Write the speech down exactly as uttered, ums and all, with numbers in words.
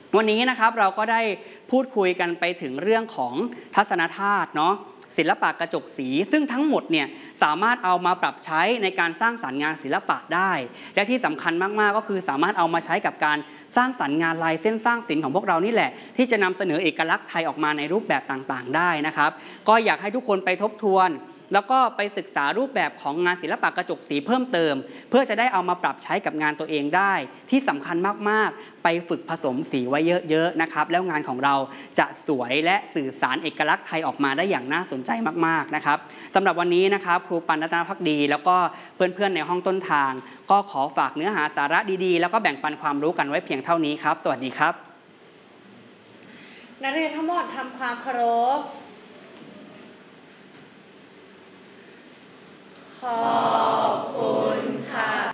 วันนี้นะครับเราก็ได้พูดคุยกันไปถึงเรื่องของทัศนธาตุเนาะศิลปะกระจกสีซึ่งทั้งหมดเนี่ยสามารถเอามาปรับใช้ในการสร้างสรรค์งานศิลปะได้และที่สำคัญมากๆก็คือสามารถเอามาใช้กับการสร้างสรรค์งานลายเส้นสร้างศิลป์ของพวกเรานี่แหละที่จะนำเสนอเอกลักษณ์ไทยออกมาในรูปแบบต่างๆได้นะครับก็อยากให้ทุกคนไปทบทวนแล้วก็ไปศึกษารูปแบบของงานศิลปะกระจกสีเพิ่มเติมเพื่อจะได้เอามาปรับใช้กับงานตัวเองได้ที่สำคัญมากๆไปฝึกผสมสีไว้เยอะๆนะครับแล้วงานของเราจะสวยและสื่อสารเอกลักษณ์ไทยออกมาได้อย่างน่าสนใจมากๆนะครับสำหรับวันนี้นะครับครูปันรัตนภักดีแล้วก็เพื่อนๆในห้องต้นทางก็ขอฝากเนื้อหาสาระดีๆแล้วก็แบ่งปันความรู้กันไว้เพียงเท่านี้ครับสวัสดีครับนักเรียนทั้งหมดทำความเคารพขอบคุณค่ะ